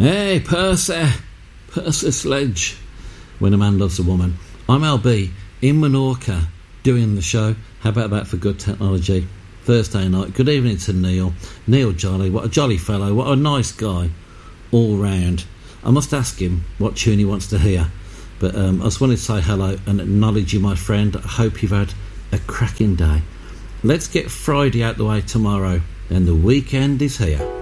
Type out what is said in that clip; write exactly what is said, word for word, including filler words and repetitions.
Hey, Percy. Percy Sledge. When a Man Loves a Woman. I'm L B in Menorca doing the show. How about that for good technology? Thursday night. Good evening to Neil. Neil Jolly. What a jolly fellow. What a nice guy. All round. I must ask him what tune he wants to hear. But um, I just wanted to say hello and acknowledge you, my friend. I hope you've had a cracking day. Let's get Friday out the way tomorrow. And the weekend is here.